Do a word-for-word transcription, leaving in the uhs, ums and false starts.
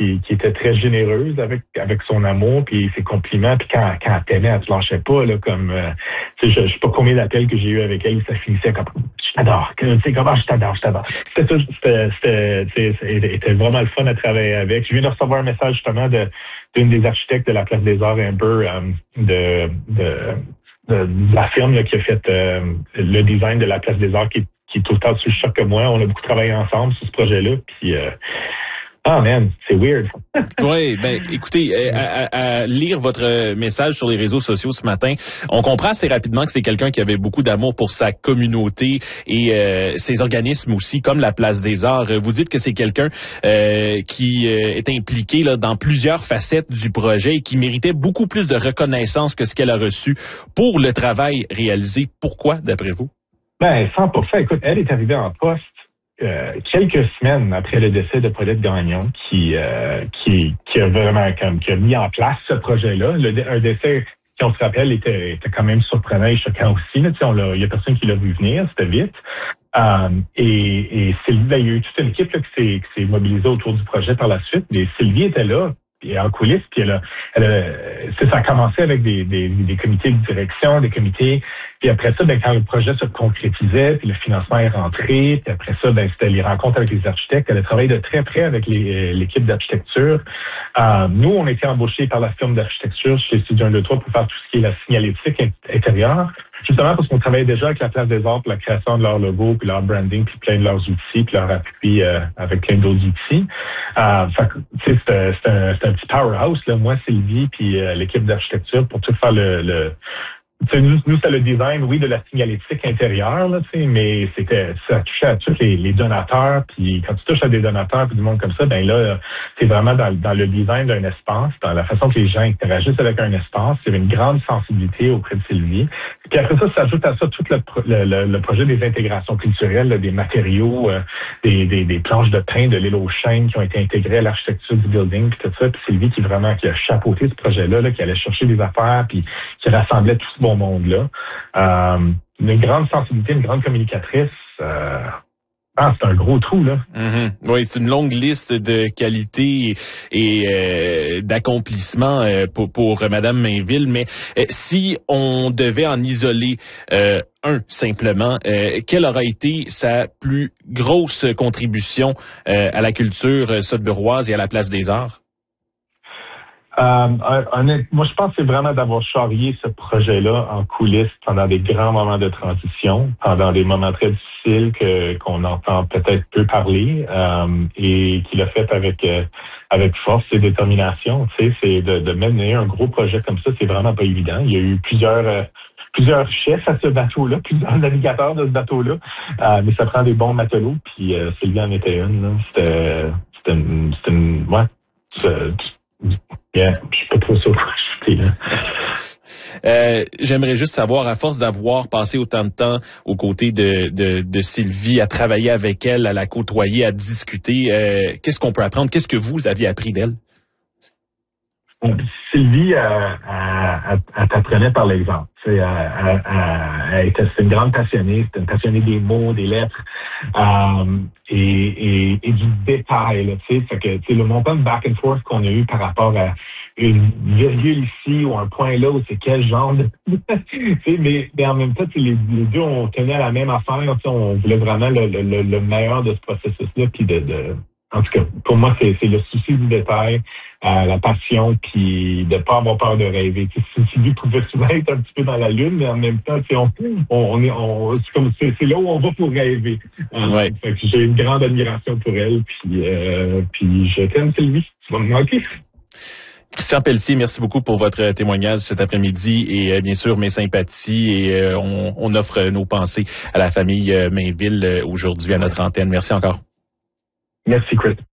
qui, qui était très généreuse avec avec son amour puis ses compliments. Puis quand, quand elle t'aimait, elle te lâchait pas, là, comme euh, tu sais, je, je sais pas combien d'appels que j'ai eu avec elle où ça finissait comme je t'adore, tu sais, comment je t'adore, je t'adore. C'était tout, c'était, c'était, tu sais, c'était vraiment le fun à travailler avec. Je viens de recevoir un message justement de d'une des architectes de la Place des Arts, Amber, euh, de, de, de, de la firme là, qui a fait euh, le design de la Place des Arts, qui, qui est autant sur le choc que moi. On a beaucoup travaillé ensemble sur ce projet-là. Puis, euh, ah man, c'est weird. Oui, ben écoutez, à, à, à lire votre message sur les réseaux sociaux ce matin, on comprend assez rapidement que c'est quelqu'un qui avait beaucoup d'amour pour sa communauté et euh, ses organismes aussi, comme la Place des Arts. Vous dites que c'est quelqu'un euh, qui euh, est impliqué là dans plusieurs facettes du projet et qui méritait beaucoup plus de reconnaissance que ce qu'elle a reçu pour le travail réalisé. Pourquoi, d'après vous? Ben, cent pour cent. Écoute, elle est arrivée en poste Euh, quelques semaines après le décès de Paulette Gagnon, qui euh, qui qui a vraiment comme qui a mis en place ce projet-là. Le, un décès qui, on se rappelle, était, était quand même surprenant et choquant aussi. Là, on l'a, il y a personne qui l'a vu venir, c'était vite. Euh, et, et Sylvie, ben, il y a eu toute une équipe là, qui s'est qui s'est mobilisée autour du projet par la suite. Et Sylvie était là. Puis en coulisses, puis elle a, elle a, c'est, ça a commencé avec des, des, des comités de direction, des comités, puis après ça, ben, quand le projet se concrétisait, puis le financement est rentré, puis après ça, ben, c'était les rencontres avec les architectes. Elle a travaillé de très près avec les, l'équipe d'architecture. Euh, nous, on a été embauchés par la firme d'architecture chez Studio un deux trois pour faire tout ce qui est la signalétique intérieure, justement parce qu'on travaillait déjà avec la Place des Arts pour la création de leur logo, puis leur branding, puis plein de leurs outils, puis leur appui euh, avec plein d'autres outils. Euh, fait que, tu sais, c'était, c'était, un, c'était un petit powerhouse, là, moi, Sylvie, puis euh, l'équipe d'architecture pour tout faire le... le Nous, nous, c'est le design, oui, de la signalétique intérieure, là, mais c'était, ça touchait à tous les, les donateurs. Puis quand tu touches à des donateurs puis du monde comme ça, ben là, c'est vraiment dans, dans le design d'un espace, dans la façon que les gens interagissent avec un espace. Il y avait une grande sensibilité auprès de Sylvie. Puis après ça, s'ajoute à ça tout le, le, le projet des intégrations culturelles, là, des matériaux, euh, des, des, des planches de pain de l'île aux chênes qui ont été intégrées à l'architecture du building, puis tout ça. Puis Sylvie qui vraiment qui a chapeauté ce projet-là, là, qui allait chercher des affaires, puis qui rassemblait tout ce bon monde-là. Euh, une grande sensibilité, une grande communicatrice. Euh, ah, c'est un gros trou, là. Mm-hmm. Oui, c'est une longue liste de qualités et euh, d'accomplissements euh, pour, pour Madame Mainville. Mais euh, si on devait en isoler euh, un simplement, euh, quelle aura été sa plus grosse contribution euh, à la culture sudburoise et à la Place des Arts? Euh, honnête, moi, je pense que c'est vraiment d'avoir charrié ce projet-là en coulisses pendant des grands moments de transition, pendant des moments très difficiles que qu'on entend peut-être peu parler, euh, et qu'il a fait avec euh, avec force et détermination. Tu sais, c'est de, de mener un gros projet comme ça, c'est vraiment pas évident. Il y a eu plusieurs euh, plusieurs chefs à ce bateau-là, plusieurs navigateurs de ce bateau-là, euh, mais ça prend des bons matelots. Puis euh, Sylvie en était une. Là. C'était c'était une, c'était une ouais. C'était, Yeah, je suis pas trop sûr pour ajouter, là. Euh, j'aimerais juste savoir, à force d'avoir passé autant de temps aux côtés de, de, de Sylvie, à travailler avec elle, à la côtoyer, à discuter, euh, qu'est-ce qu'on peut apprendre? Qu'est-ce que vous aviez appris d'elle? Sylvie, elle, elle, elle t'apprenait par l'exemple. Elle, elle, elle, elle était une grande passionnée, c'était une passionnée des mots, des lettres, euh, et, et, et du détail. Là, fait que, le montant de back and forth qu'on a eu par rapport à une virgule ici ou un point là, où c'est quel genre de... mais, mais en même temps, les, les deux, on tenait à la même affaire. On voulait vraiment le, le, le meilleur de ce processus-là, puis de... de En tout cas, pour moi, c'est, c'est le souci du détail, euh, la passion, puis de pas avoir peur de rêver. Tu sais, Sylvie pouvait souvent être un petit peu dans la lune, mais en même temps, tu sais, on, on, on est, on, c'est comme c'est, c'est là où on va pour rêver. Euh, ouais. Fait que j'ai une grande admiration pour elle, puis euh, puis je t'aime, Sylvie. Tu vas me manquer. Christian Pelletier, merci beaucoup pour votre témoignage cet après-midi et euh, bien sûr mes sympathies et euh, on, on offre nos pensées à la famille euh, Mainville euh, aujourd'hui à notre antenne. Merci encore. Merci, Chris.